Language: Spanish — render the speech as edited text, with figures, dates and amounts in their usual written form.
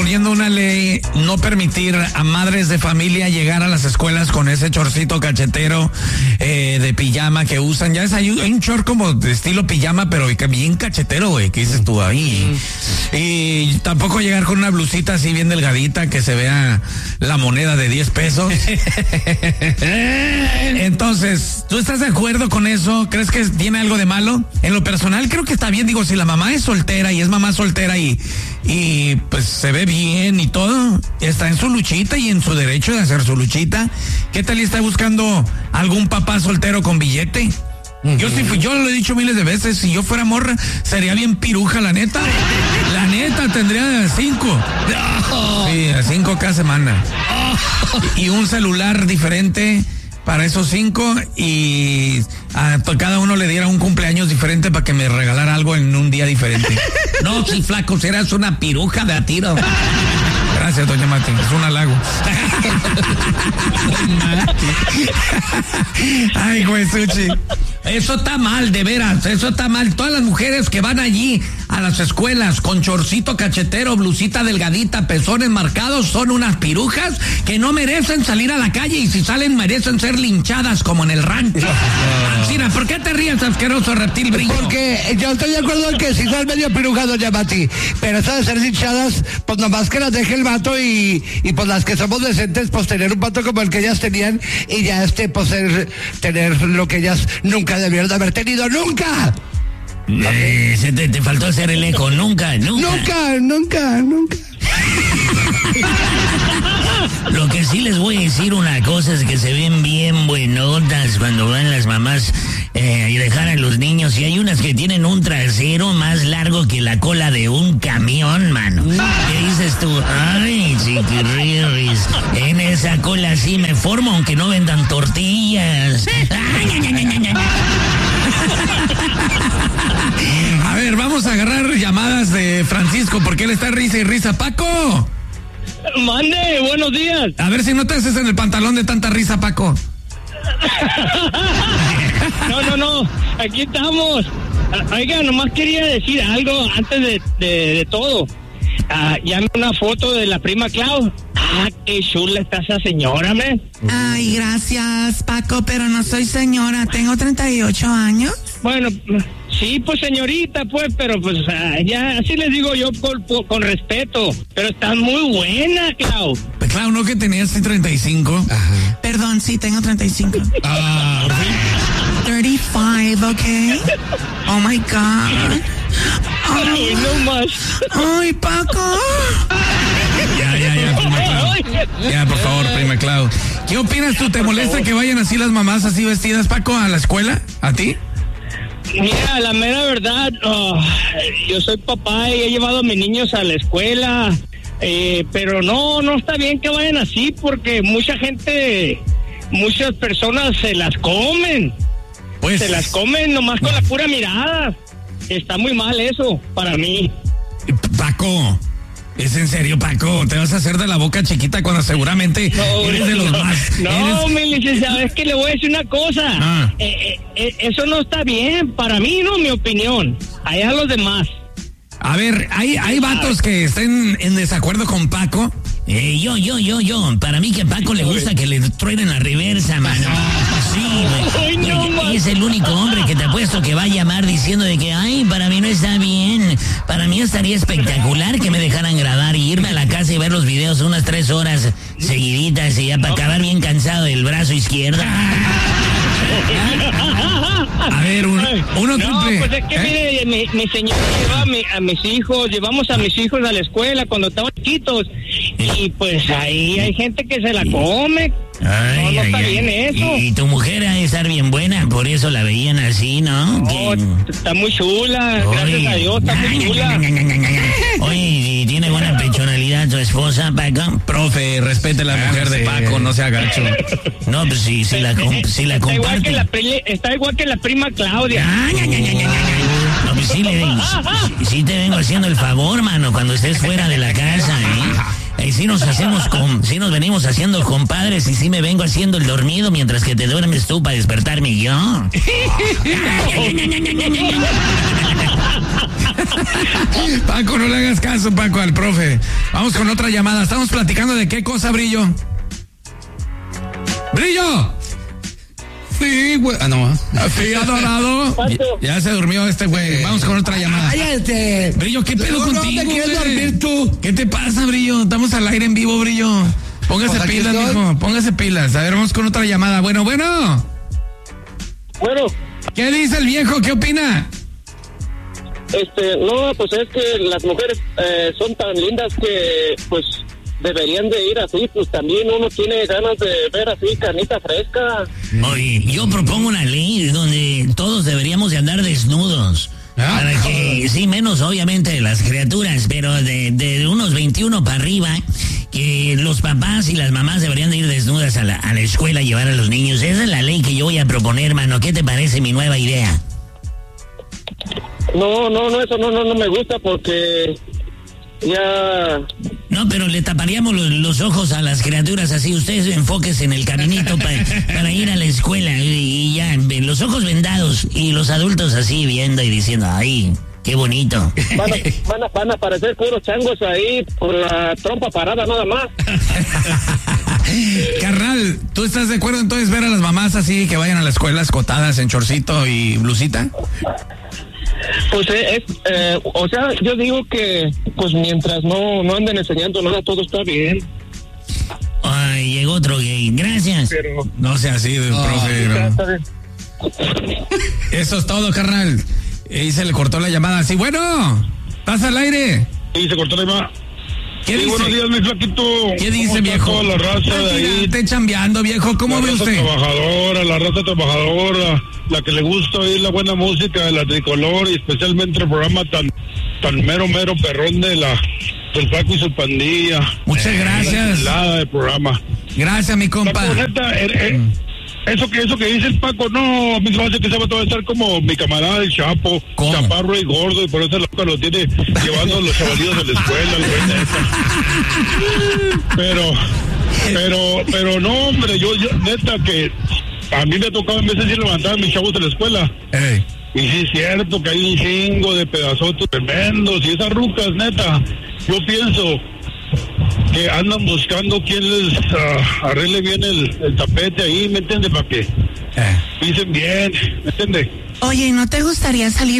proponiendo una ley no permitir a madres de familia llegar a las escuelas con ese chorcito cachetero de pijama que usan. Ya es, hay un short como de estilo pijama, pero bien cachetero, güey, ¿qué dices tú ahí? Y tampoco llegar con una blusita así bien delgadita que se vea la moneda de 10 pesos. Entonces, ¿tú estás de acuerdo con eso? ¿Crees que tiene algo de malo? En lo personal creo que está bien. Digo, si la mamá es soltera y es mamá soltera y pues se ve bien y todo, está en su luchita y en su derecho de hacer su luchita. ¿Qué tal y está buscando algún papá soltero con billete? Yo lo he dicho miles de veces, si yo fuera morra, sería bien piruja, la neta. La neta, tendría 5. Sí, 5 cada semana. Y un celular diferente para esos 5 y a cada uno le diera un cumpleaños diferente para que me regalara algo en un día diferente. No, si flaco, serás una piruja de a tiro. Gracias, doña Mati, es un halago. Ay, güey, Suchi. Eso está mal, de veras, eso está mal. Todas las mujeres que van allí a las escuelas con chorcito cachetero, blusita delgadita, pezones marcados, son unas pirujas que no merecen salir a la calle y si salen merecen ser linchadas como en el rancho. Ancina, ¿por qué te ríes, asqueroso reptil brillo? Porque yo estoy de acuerdo en que si son medio pirujas, doña Mati, pero esas de ser linchadas, pues nomás que las deje el vato y pues las que somos decentes, pues tener un vato como el que ellas tenían y ya pues tener lo que ellas nunca debieron de haber tenido, ¡nunca! Te faltó hacer el eco, nunca. Nunca. Lo que sí les voy a decir una cosa es que se ven bien buenotas cuando van las mamás y dejar a los niños. Y hay unas que tienen un trasero más largo que la cola de un camión, mano. ¿Qué dices tú? Ay, chiquirris, en esa cola sí me formo aunque no vendan tortillas. A ver, vamos a agarrar llamadas de Francisco porque él está risa y risa. ¡Paco! Mande, buenos días. A ver si no te haces en el pantalón de tanta risa, Paco. No, aquí estamos. Oiga, nomás quería decir algo antes de todo. Llame una foto de la prima Clau. Qué chula está esa señora, ¿me? Ay, gracias, Paco, pero no soy señora, tengo 38 años. Bueno, sí, pues señorita, pues, pero pues ya así les digo yo con respeto. Pero está muy buena, Clau. Clau, ¿no que tenías 35? Ajá. Perdón, sí, tengo 35. 35, ¿ok? Oh, my God. Ay, no más. Ay, Paco. Ya, prima Clau. Ya, por favor, prima Clau. ¿Qué opinas tú? ¿Te molesta que vayan así las mamás así vestidas, Paco, a la escuela? ¿A ti? Mira, la mera verdad, yo soy papá y he llevado a mis niños a la escuela, pero no está bien que vayan así porque muchas personas se las comen. Pues... Se las comen nomás con la pura mirada. Está muy mal eso, para mí. Paco, ¿es en serio, Paco? ¿Te vas a hacer de la boca chiquita cuando seguramente eres de los más? No, mi licenciado, es que le voy a decir una cosa. Eso no está bien, para mí, no, mi opinión. Allá los demás. A ver, hay vatos que estén en desacuerdo con Paco. Yo. Para mí que a Paco le gusta que le truenen la reversa, mano. Sí, güey. Es el único hombre que te apuesto que va a llamar diciendo de que, ay, para mí no está bien. Para mí estaría espectacular que me dejaran grabar y irme a la casa y ver los videos unas 3 horas seguiditas y ya para acabar bien cansado del brazo izquierdo. A ver, uno cumple. Pues es que mire, mi señora llevamos a mis hijos a la escuela cuando estaban chiquitos y pues ahí hay gente que se la come. No está bien eso. Y tu mujer ha de estar bien buena, por eso la veían así, ¿no? No, está muy chula, gracias a Dios, está muy chula. Oye, ¿y tiene buena personalidad tu esposa, Paco? Profe, respete a la mujer de Paco, no sea gacho. No, pues si la comparte. Está igual que la prima Claudia. No, pues sí te vengo haciendo el favor, mano, cuando estés fuera de la casa, ¿eh? Sí nos venimos haciendo compadres y sí me vengo haciendo el dormido mientras que te duermes tú para despertarme yo. Paco, no le hagas caso, Paco, al profe. Vamos con otra llamada. Estamos platicando de qué cosa, Brillo. ¡Brillo! Sí, güey. Ah, no. Sí, adorado. Ya se durmió este güey. Vamos con otra llamada. ¡Cállate! Brillo, ¿qué pedo contigo, ¿Dónde quieres dormir tú? ¿Qué te pasa, Brillo? Estamos al aire en vivo, Brillo. Póngase Pues pilas, estoy. mijo. Póngase pilas. A ver, vamos con otra llamada. Bueno. Bueno, ¿Qué dice el viejo? ¿Qué opina? no, pues es que las mujeres son tan lindas que, pues, deberían de ir así, pues también uno tiene ganas de ver así carnita fresca. Oye, yo propongo una ley donde todos deberíamos de andar desnudos. Para que, sí, menos obviamente las criaturas, pero de unos 21 para arriba, que los papás y las mamás deberían de ir desnudas a la escuela a llevar a los niños. Esa es la ley que yo voy a proponer, mano. ¿Qué te parece mi nueva idea? No, eso no me gusta porque ya... No, pero le taparíamos los ojos a las criaturas así. Ustedes enfóquense en el caminito para ir a la escuela y ya, los ojos vendados y los adultos así viendo y diciendo, ¡ay, qué bonito! Van a aparecer puros changos ahí por la trompa parada nada más. Carnal, ¿tú estás de acuerdo entonces ver a las mamás así que vayan a la escuela escotadas en chorcito y blusita? Pues o sea, yo digo que pues mientras no anden enseñando nada, todo está bien. Ay, llegó otro gay. Gracias. Pero No sea así, profe. está No. bien. Eso es todo, carnal. Y se le cortó la llamada así. Bueno, ¿estás al aire? Y se cortó la llamada. ¿Qué Sí, dice? buenos días, mi flaquito. ¿Qué dice, ¿Cómo está viejo? toda la raza de ahí? Esté chambeando, viejo. ¿Cómo La ve raza usted? trabajadora, la raza trabajadora, la que le gusta oír la buena música de la tricolor y especialmente el programa tan mero perrón del Paco y su pandilla. Muchas gracias. Nada de programa. Gracias, mi compa. Paco, neta, eso que dice el Paco, no, a mí se me hace que se va a estar como mi camarada el Chapo, ¿Cómo? chaparro y gordo, y por eso el loco lo tiene llevando a los chavalillos a la escuela, el güey neta. Pero no, hombre, yo neta que a mí me ha tocado en veces ir levantar a mis chavos de la escuela. Ey. Y sí es cierto que hay un chingo de pedazotes tremendos, y esas rucas, neta, yo pienso que andan buscando quien les arregle bien el tapete ahí, ¿me entiende? Para que pisen bien, ¿me entiende? Oye, ¿no te gustaría salir